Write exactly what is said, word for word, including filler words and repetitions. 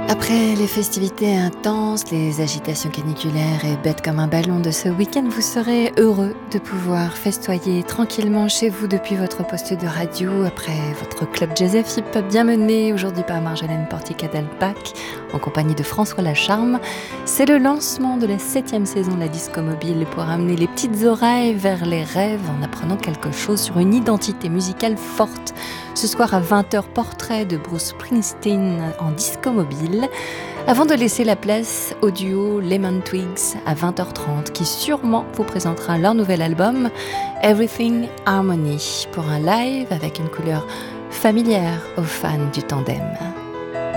Après les festivités intenses, les agitations caniculaires et bêtes comme un ballon de ce week-end, vous serez heureux de pouvoir festoyer tranquillement chez vous depuis votre poste de radio après votre club jazz hip bien mené aujourd'hui par Marjolaine Porticadal-Pac en compagnie de François Lacharme. C'est le lancement de la septième saison de la Disco Mobile pour amener les petites oreilles vers les rêves en apprenant quelque chose sur une identité musicale forte. Ce soir à vingt heures, portrait de Bruce Springsteen en Disco Mobile. Avant de laisser la place au duo Lemon Twigs à vingt heures trente, qui sûrement vous présentera leur nouvel album Everything Harmony pour un live avec une couleur familière aux fans du tandem.